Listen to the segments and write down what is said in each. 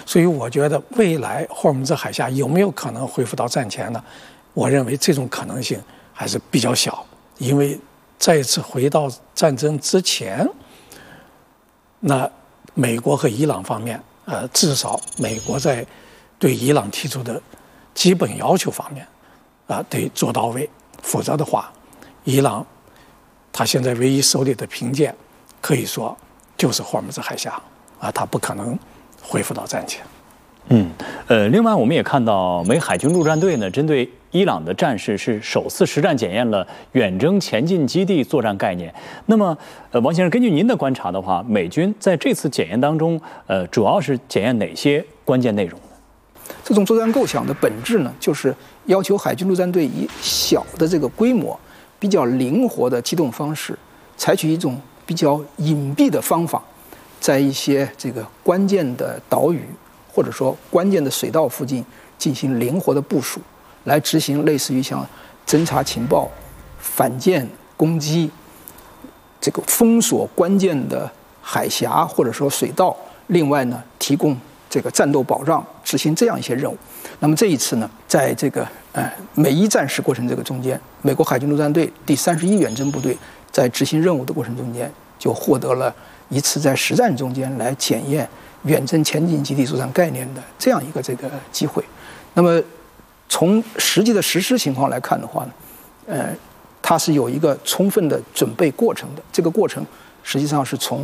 所以我觉得未来霍尔木兹海峡有没有可能恢复到战前呢？我认为这种可能性还是比较小，因为再次回到战争之前，那美国和伊朗方面，至少美国在对伊朗提出的基本要求方面，得做到位，否则的话，伊朗他现在唯一手里的凭借，可以说就是霍尔木兹海峡他不可能恢复到战前。 另外我们也看到美海军陆战队呢，针对伊朗的战事是首次实战检验了远征前进基地作战概念。那么，王先生，根据您的观察的话，美军在这次检验当中，主要是检验哪些关键内容呢？ 这种作战构想的本质呢，就是要求海军陆战队以小的这个规模、比较灵活的机动方式，采取一种比较隐蔽的方法，在一些这个关键的岛屿或者说关键的水道附近进行灵活的部署，来执行类似于像侦察情报、反舰攻击、这个封锁关键的海峡或者说水道，另外呢提供这个战斗保障，执行这样一些任务。那么这一次呢，在这个美伊战事过程这个中间，美国海军陆战队第31远征部队在执行任务的过程中间，就获得了一次在实战中间来检验远征前进基地作战概念的这样一个这个机会。那么从实际的实施情况来看的话呢，它是有一个充分的准备过程的。这个过程实际上是从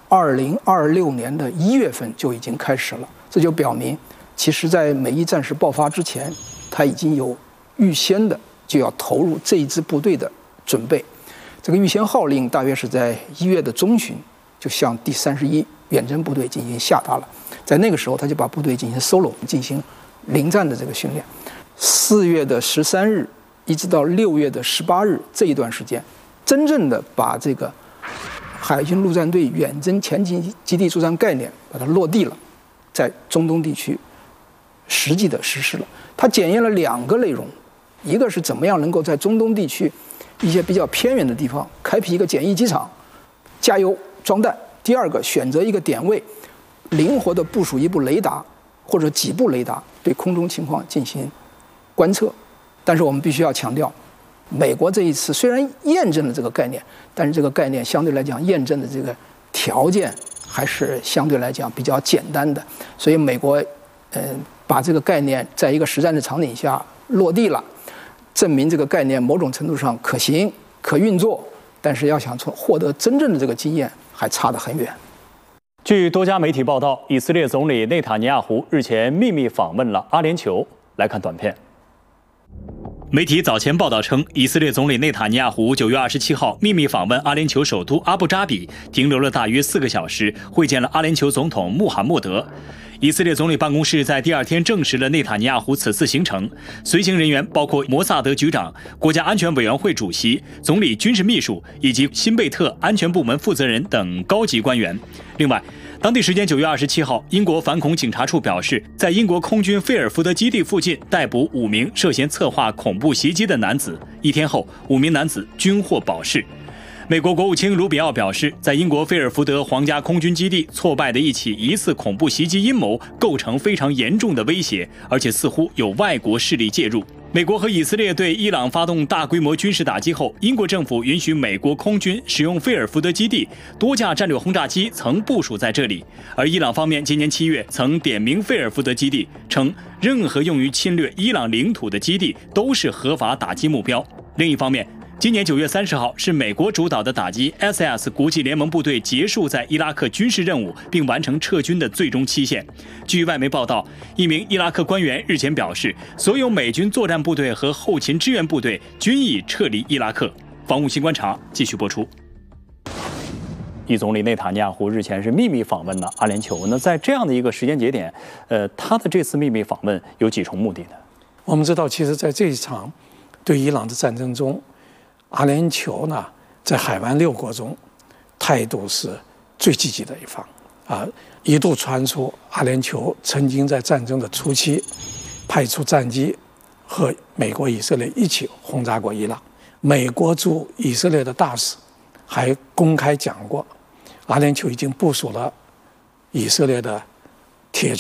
2026年的1月份就已经开始了。这就表明，其实在美伊战事爆发之前，它已经有预先的就要投入这一支部队的准备。这个预先号令大约是在1月的中旬就向第31远征部队进行下达了。在那个时候，他就把部队进行收拢，进行临战的这个训练。4月的13日一直到6月的18日这一段时间，真正的把这个海军陆战队远征前进基地作战概念把它落地了，在中东地区实际的实施了。它检验了2个内容，一个是怎么样能够在中东地区一些比较偏远的地方开辟一个简易机场，加油装弹；第二个，选择一个点位，灵活的部署一部雷达或者几部雷达，对空中情况进行观测。但是我们必须要强调，美国这一次虽然验证了这个概念，但是这个概念相对来讲验证的这个条件还是相对来讲比较简单的。所以美国把这个概念在一个实战的场景下落地了，证明这个概念某种程度上可行可运作，但是要想获得真正的这个经验还差得很远。 据多家媒体报道，以色列总理内塔尼亚胡日前秘密访问了阿联酋。来看短片。媒体早前报道称，以色列总理内塔尼亚胡9月27号秘密访问阿联酋首都阿布扎比，停留了大约4个小时，会见了阿联酋总统穆罕默德。以色列总理办公室在第2天证实了内塔尼亚胡此次行程，随行人员包括摩萨德局长、国家安全委员会主席、总理军事秘书以及辛贝特安全部门负责人等高级官员。另外，当地时间9月27号，英国反恐警察处表示，在英国空军菲尔福德基地附近逮捕5名涉嫌策划恐怖袭击的男子。1天后，5名男子均获保释。美国国务卿卢比奥表示，在英国菲尔福德皇家空军基地挫败的一起疑似恐怖袭击阴谋构成非常严重的威胁，而且似乎有外国势力介入。美国和以色列对伊朗发动大规模军事打击后，英国政府允许美国空军使用菲尔福德基地，多架战略轰炸机曾部署在这里。而伊朗方面今年7月曾点名菲尔福德基地，称任何用于侵略伊朗领土的基地都是合法打击目标。另一方面，今年9月30号是美国主导的打击 IS 国际联盟部队结束在伊拉克军事任务并完成撤军的最终期限。据外媒报道，一名伊拉克官员日前表示，所有美军作战部队和后勤支援部队均已撤离伊拉克。防务新观察继续播出。以总理内塔尼亚胡日前是秘密访问了阿联酋。那在这样的一个时间节点，他的这次秘密访问有几重目的呢？ 我们知道，其实在这一场对伊朗的战争中，阿联酋呢，在海湾6国中，态度是最积极的一方一度传出阿联酋曾经在战争的初期派出战机和美国、以色列一起轰炸过伊朗。美国驻以色列的大使还公开讲过，阿联酋已经部署了以色列的铁